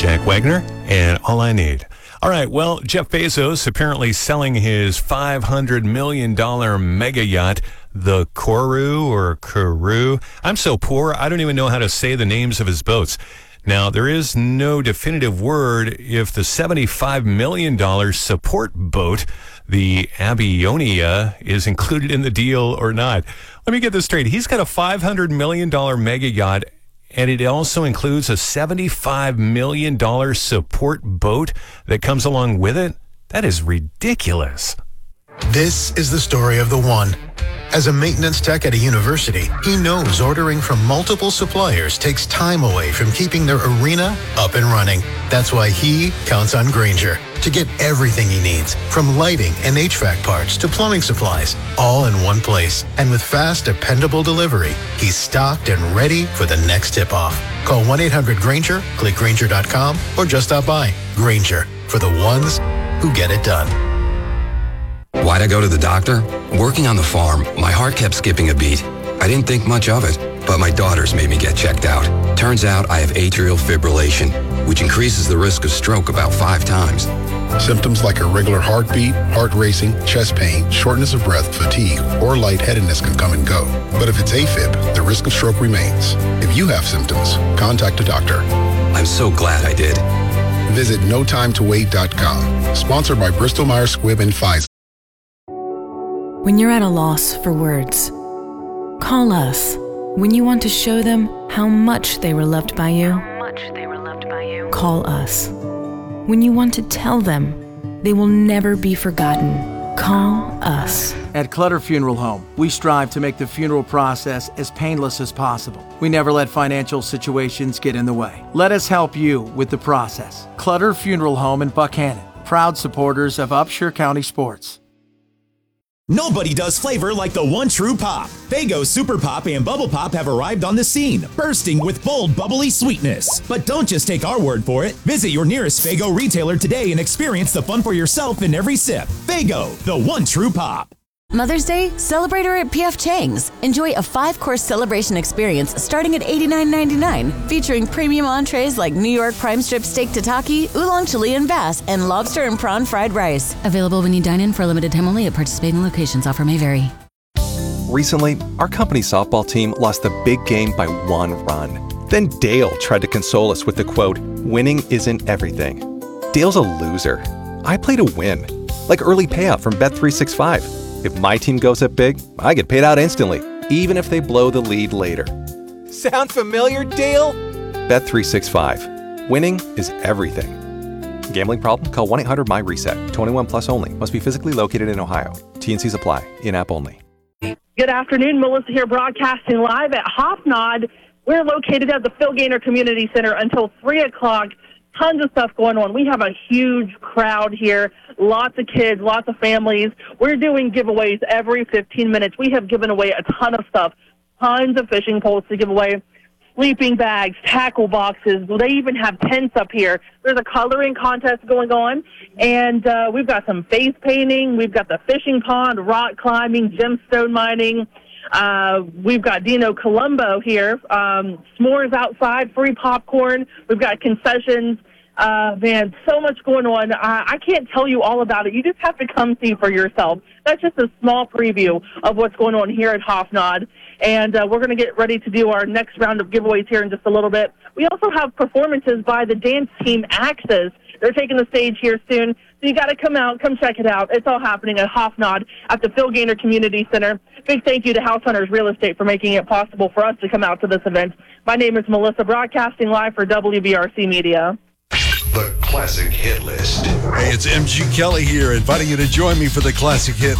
Jack Wagner, and All I Need. All right, well, Jeff Bezos apparently selling his $500 million mega yacht, the Kourou. I'm so poor, I don't even know how to say the names of his boats. Now, there is no definitive word if the $75 million support boat, the Abionia, is included in the deal or not. Let me get this straight. He's got a $500 million mega yacht, and it also includes a $75 million support boat that comes along with it? That is ridiculous. This is the story of the one. As a maintenance tech at a university, he knows ordering from multiple suppliers takes time away from keeping their arena up and running. That's why he counts on Grainger to get everything he needs, from lighting and HVAC parts to plumbing supplies, all in one place. And with fast, dependable delivery, he's stocked and ready for the next tip-off. Call 1-800-GRAINGER, click Grainger.com, or just stop by. Grainger, for the ones who get it done. Why'd I go to the doctor? Working on the farm, my heart kept skipping a beat. I didn't think much of it, but my daughters made me get checked out. Turns out I have atrial fibrillation, which increases the risk of stroke about 5 times. Symptoms like irregular heartbeat, heart racing, chest pain, shortness of breath, fatigue, or lightheadedness can come and go. But if it's AFib, the risk of stroke remains. If you have symptoms, contact a doctor. I'm so glad I did. Visit notimetowait.com. Sponsored by Bristol Myers Squibb and Pfizer. When you're at a loss for words, call us. When you want to show them how much they were loved by you, call us. When you want to tell them they will never be forgotten, call us. At Clutter Funeral Home, we strive to make the funeral process as painless as possible. We never let financial situations get in the way. Let us help you with the process. Clutter Funeral Home in Buckhannon, proud supporters of Upshur County sports. Nobody does flavor like the one true pop. Faygo Super Pop and Bubble Pop have arrived on the scene, bursting with bold, bubbly sweetness. But don't just take our word for it. Visit your nearest Faygo retailer today and experience the fun for yourself in every sip. Faygo, the one true pop. Mother's Day, celebrate her at P.F. Chang's. Enjoy a 5-course celebration experience starting at $89.99, featuring premium entrees like New York prime strip steak tataki, oolong Chilean bass, and lobster and prawn fried rice. Available when you dine in for a limited time only at participating locations. Offer may vary. Recently, our company's softball team lost the big game by 1 run. Then Dale tried to console us with the quote, "Winning isn't everything." Dale's a loser. I play to win, like early payout from Bet365. If my team goes up big, I get paid out instantly, even if they blow the lead later. Sound familiar, Dale? Bet365. Winning is everything. Gambling problem? Call 1-800-MY-RESET. 21 plus only. Must be physically located in Ohio. T&Cs apply. In-app only. Good afternoon. Melissa here broadcasting live at Hofnod. We're located at the Phil Gaynor Community Center until 3 o'clock. Tons of stuff going on. We have a huge crowd here, lots of kids, lots of families. We're doing giveaways every 15 minutes. We have given away a ton of stuff, tons of fishing poles to give away, sleeping bags, tackle boxes. They even have tents up here. There's a coloring contest going on, and we've got some face painting. We've got the fishing pond, rock climbing, gemstone mining. We've got Dino Colombo here, s'mores outside, free popcorn. We've got concessions. Man, so much going on. I can't tell you all about it. You just have to come see for yourself. That's just a small preview of what's going on here at Hofnod. And we're going to get ready to do our next round of giveaways here in just a little bit. We also have performances by the dance team Axis. They're taking the stage here soon. So you got to come out, come check it out. It's all happening at Hofnod at the Phil Gaynor Community Center. Big thank you to House Hunters Real Estate for making it possible for us to come out to this event. My name is Melissa, broadcasting live for WBRC Media. The Classic Hit List. Hey, it's MG Kelly here, inviting you to join me for the Classic Hit